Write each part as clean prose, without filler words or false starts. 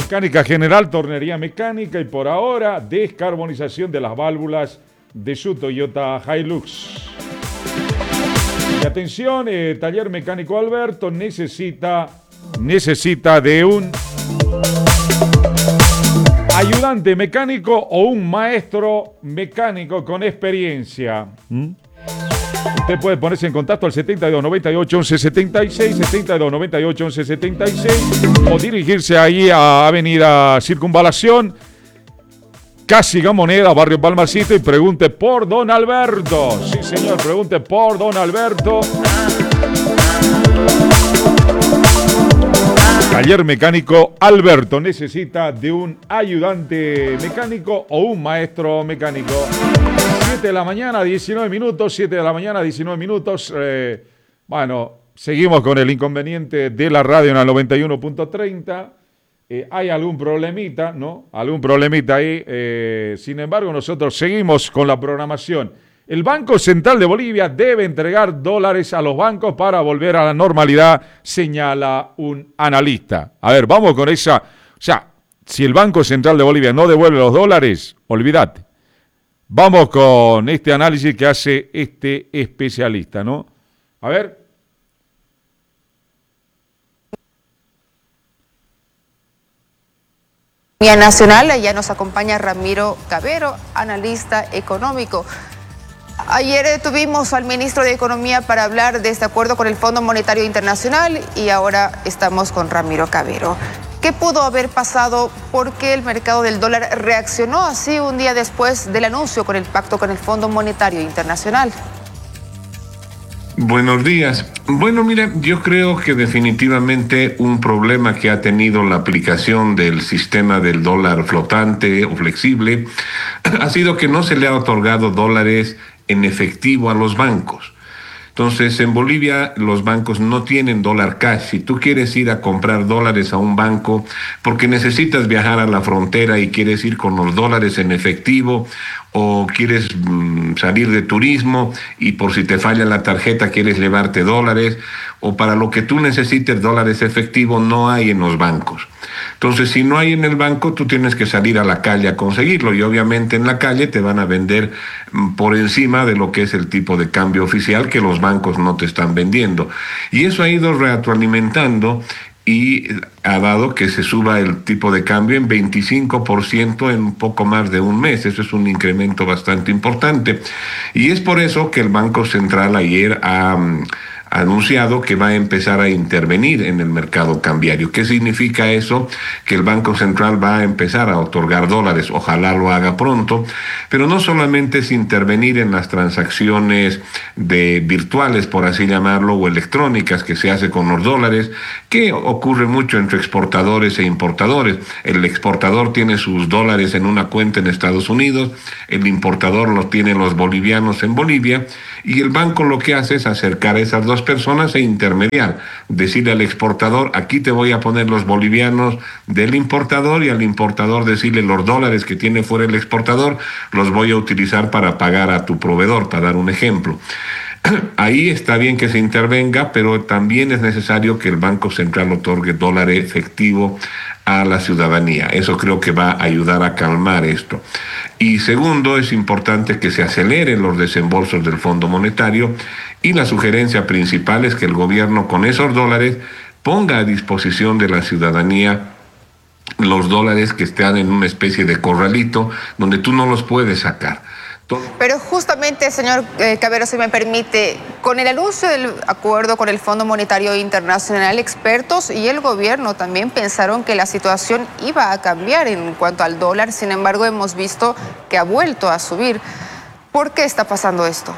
Mecánica general, tornería mecánica y por ahora descarbonización de las válvulas de su Toyota Hilux. Y atención, taller mecánico Alberto necesita de un ayudante mecánico o un maestro mecánico con experiencia. Usted puede ponerse en contacto al 72 98 11 76, 72 98 11 76 o dirigirse ahí a Avenida Circunvalación, Casi Gamoneda, Barrio Palmarcito, y pregunte por Don Alberto. Sí, señor, pregunte por Don Alberto. Taller mecánico Alberto necesita de un ayudante mecánico o un maestro mecánico. 7 de la mañana, 19 minutos, 7 de la mañana, 19 minutos. Bueno, seguimos con el inconveniente de la radio en el 91.30. Hay algún problemita, ¿no? Algún problemita ahí. Sin embargo, nosotros seguimos con la programación. El Banco Central de Bolivia debe entregar dólares a los bancos para volver a la normalidad, señala un analista. A ver, vamos con esa. O sea, si el Banco Central de Bolivia no devuelve los dólares, olvídate. Vamos con este análisis que hace este especialista, ¿no? A ver. Nacional, ya nos acompaña Ramiro Cavero, analista económico. Ayer tuvimos al ministro de Economía para hablar de este acuerdo con el Fondo Monetario Internacional y ahora estamos con Ramiro Cavero. ¿Qué pudo haber pasado? ¿Por qué el mercado del dólar reaccionó así un día después del anuncio con el pacto con el Fondo Monetario Internacional? Buenos días. Bueno, mira, yo creo que definitivamente un problema que ha tenido la aplicación del sistema del dólar flotante o flexible ha sido que no se le ha otorgado dólares en efectivo a los bancos. Entonces, en Bolivia los bancos no tienen dólar cash. Si tú quieres ir a comprar dólares a un banco porque necesitas viajar a la frontera y quieres ir con los dólares en efectivo, o quieres salir de turismo y por si te falla la tarjeta quieres llevarte dólares, o para lo que tú necesites dólares efectivos, no hay en los bancos. Entonces, si no hay en el banco, tú tienes que salir a la calle a conseguirlo, y obviamente en la calle te van a vender por encima de lo que es el tipo de cambio oficial que los bancos no te están vendiendo. Y eso ha ido retroalimentando y ha dado que se suba el tipo de cambio en 25% en un poco más de un mes. Eso es un incremento bastante importante. Y es por eso que el Banco Central ayer ha anunciado que va a empezar a intervenir en el mercado cambiario. ¿Qué significa eso? Que el Banco Central va a empezar a otorgar dólares, ojalá lo haga pronto, pero no solamente es intervenir en las transacciones virtuales, por así llamarlo, o electrónicas que se hace con los dólares, que ocurre mucho entre exportadores e importadores. El exportador tiene sus dólares en una cuenta en Estados Unidos, el importador los tiene los bolivianos en Bolivia, y el banco lo que hace es acercar a esas dos personas e intermediar, decirle al exportador, aquí te voy a poner los bolivianos del importador, y al importador decirle los dólares que tiene fuera el exportador, los voy a utilizar para pagar a tu proveedor, para dar un ejemplo. Ahí está bien que se intervenga, pero también es necesario que el Banco Central otorgue dólar efectivo a la ciudadanía. Eso creo que va a ayudar a calmar esto. Y segundo, es importante que se aceleren los desembolsos del Fondo Monetario, y la sugerencia principal es que el gobierno con esos dólares ponga a disposición de la ciudadanía los dólares que están en una especie de corralito donde tú no los puedes sacar. Pero justamente, señor Cavero, si me permite, con el anuncio del acuerdo con el Fondo Monetario Internacional, expertos y el gobierno también pensaron que la situación iba a cambiar en cuanto al dólar. Sin embargo, hemos visto que ha vuelto a subir. ¿Por qué está pasando esto?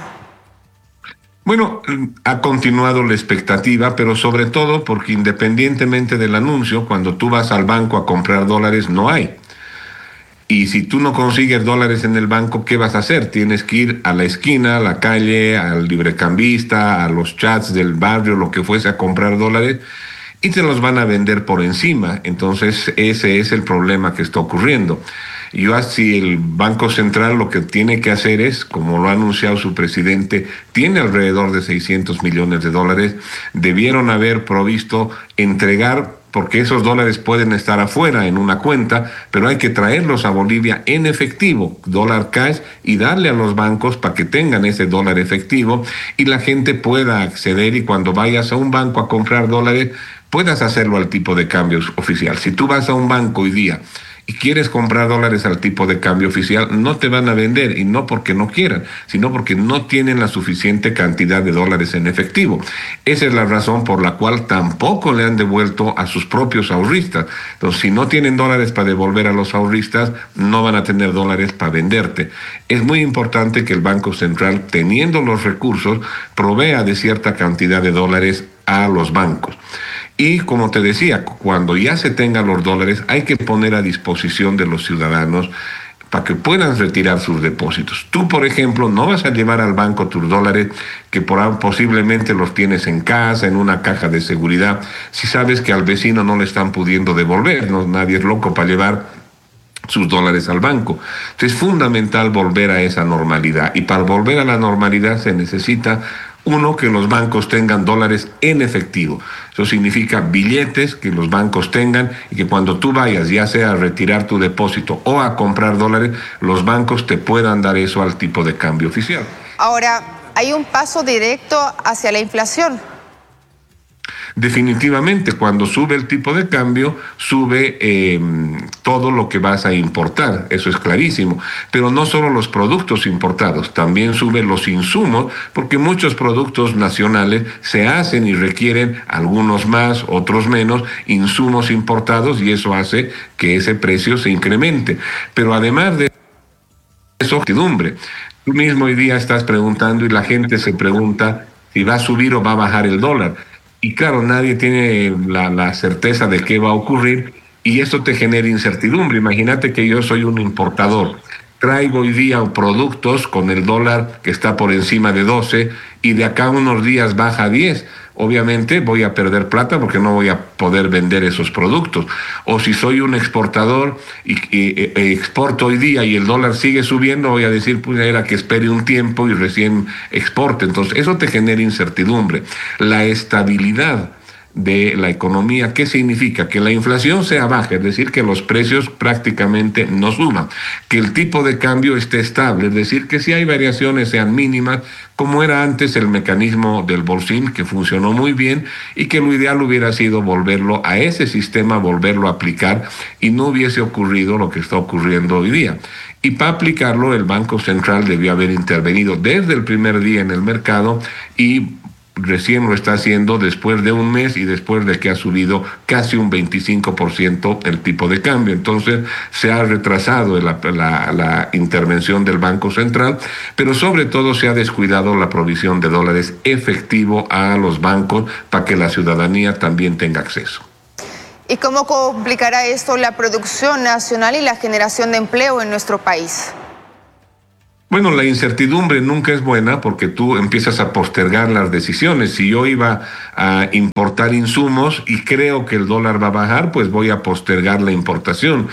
Bueno, ha continuado la expectativa, pero sobre todo porque independientemente del anuncio, cuando tú vas al banco a comprar dólares, no hay. Y si tú no consigues dólares en el banco, ¿qué vas a hacer? Tienes que ir a la esquina, a la calle, al librecambista, a los chats del barrio, lo que fuese, a comprar dólares, y te los van a vender por encima. Entonces ese es el problema que está ocurriendo. Y así el Banco Central lo que tiene que hacer es, como lo ha anunciado su presidente, tiene alrededor de 600 millones de dólares, debieron haber provisto entregar porque esos dólares pueden estar afuera en una cuenta, pero hay que traerlos a Bolivia en efectivo, dólar cash, y darle a los bancos para que tengan ese dólar efectivo y la gente pueda acceder, y cuando vayas a un banco a comprar dólares, puedas hacerlo al tipo de cambio oficial. Si tú vas a un banco hoy día y quieres comprar dólares al tipo de cambio oficial, no te van a vender, y no porque no quieran, sino porque no tienen la suficiente cantidad de dólares en efectivo. Esa es la razón por la cual tampoco le han devuelto a sus propios ahorristas. Entonces, si no tienen dólares para devolver a los ahorristas, no van a tener dólares para venderte. Es muy importante que el Banco Central, teniendo los recursos, provea de cierta cantidad de dólares a los bancos. Y como te decía, cuando ya se tengan los dólares, hay que poner a disposición de los ciudadanos para que puedan retirar sus depósitos. Tú, por ejemplo, no vas a llevar al banco tus dólares que posiblemente los tienes en casa, en una caja de seguridad, si sabes que al vecino no le están pudiendo devolver. No, nadie es loco para llevar sus dólares al banco. Entonces es fundamental volver a esa normalidad, y para volver a la normalidad se necesita, uno, que los bancos tengan dólares en efectivo. Eso significa billetes que los bancos tengan, y que cuando tú vayas, ya sea a retirar tu depósito o a comprar dólares, los bancos te puedan dar eso al tipo de cambio oficial. Ahora, ¿hay un paso directo hacia la inflación? Definitivamente, cuando sube el tipo de cambio, sube todo lo que vas a importar, eso es clarísimo. Pero no solo los productos importados, también suben los insumos, porque muchos productos nacionales se hacen y requieren, algunos más, otros menos, insumos importados, y eso hace que ese precio se incremente. Pero además de eso, incertidumbre. Tú mismo hoy día estás preguntando, y la gente se pregunta si va a subir o va a bajar el dólar. Y claro, nadie tiene la certeza de qué va a ocurrir, y esto te genera incertidumbre. Imagínate que yo soy un importador. Traigo hoy día productos con el dólar que está por encima de 12, y de acá a unos días baja a 10. Obviamente voy a perder plata porque no voy a poder vender esos productos. O si soy un exportador y exporto hoy día y el dólar sigue subiendo, voy a decir, pues era que espere un tiempo y recién exporte. Entonces eso te genera incertidumbre. La estabilidad de la economía, ¿qué significa? Que la inflación sea baja, es decir, que los precios prácticamente no suban, que el tipo de cambio esté estable, es decir, que si hay variaciones sean mínimas, como era antes el mecanismo del bolsín, que funcionó muy bien, y que lo ideal hubiera sido volverlo a ese sistema, volverlo a aplicar, y no hubiese ocurrido lo que está ocurriendo hoy día. Y para aplicarlo, el Banco Central debió haber intervenido desde el primer día en el mercado, y recién lo está haciendo después de un mes y después de que ha subido casi un 25% el tipo de cambio. Entonces se ha retrasado la intervención del Banco Central, pero sobre todo se ha descuidado la provisión de dólares efectivo a los bancos para que la ciudadanía también tenga acceso. ¿Y cómo complicará esto la producción nacional y la generación de empleo en nuestro país? Bueno, la incertidumbre nunca es buena porque tú empiezas a postergar las decisiones. Si yo iba a importar insumos y creo que el dólar va a bajar, pues voy a postergar la importación.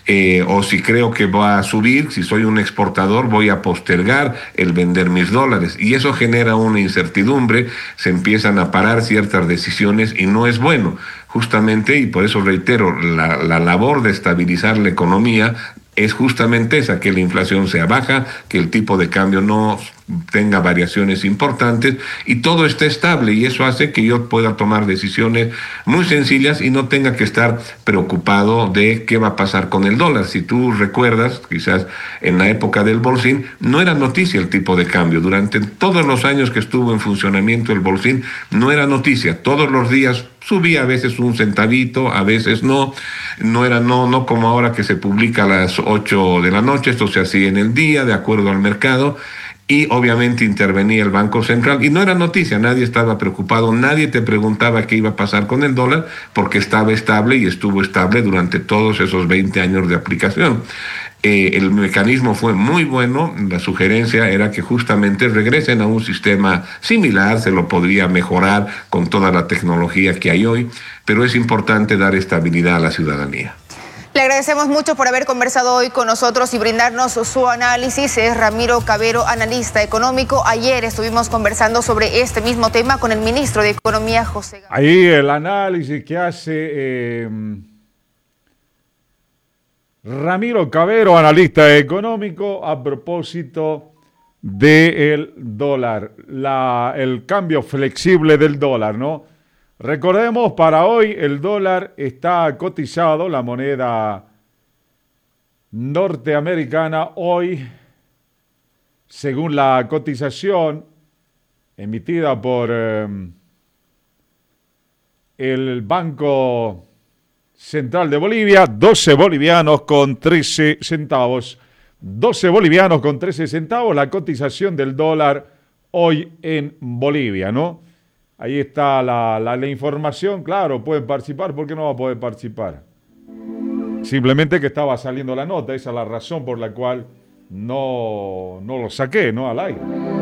O si creo que va a subir, si soy un exportador, voy a postergar el vender mis dólares. Y eso genera una incertidumbre, se empiezan a parar ciertas decisiones y no es bueno. Justamente, y por eso reitero, la labor de estabilizar la economía es justamente esa, que la inflación sea baja, que el tipo de cambio no tenga variaciones importantes y todo esté estable, y eso hace que yo pueda tomar decisiones muy sencillas y no tenga que estar preocupado de qué va a pasar con el dólar. Si tú recuerdas, quizás en la época del bolsín no era noticia el tipo de cambio. Durante todos los años que estuvo en funcionamiento el bolsín no era noticia. Todos los días subía, a veces un centavito, a veces no como ahora que se publica a las 8 de la noche. Esto se hacía en el día de acuerdo al mercado, y obviamente intervenía el Banco Central y no era noticia, nadie estaba preocupado, nadie te preguntaba qué iba a pasar con el dólar porque estaba estable y estuvo estable durante todos esos 20 años de aplicación. El mecanismo fue muy bueno, la sugerencia era que justamente regresen a un sistema similar, se lo podría mejorar con toda la tecnología que hay hoy, pero es importante dar estabilidad a la ciudadanía. Le agradecemos mucho por haber conversado hoy con nosotros y brindarnos su análisis. Es Ramiro Cavero, analista económico. Ayer estuvimos conversando sobre este mismo tema con el ministro de Economía, José Gabriel. Ahí el análisis que hace Ramiro Cavero, analista económico, a propósito del dólar, el cambio flexible del dólar, ¿no? Recordemos, para hoy el dólar está cotizado, la moneda norteamericana, hoy, según la cotización emitida por el Banco Central de Bolivia, 12 bolivianos con 13 centavos. 12 bolivianos con 13 centavos, la cotización del dólar hoy en Bolivia, ¿no? Ahí está la información, claro, pueden participar, ¿por qué no va a poder participar? Simplemente que estaba saliendo la nota, esa es la razón por la cual no lo saqué, ¿no? Al aire.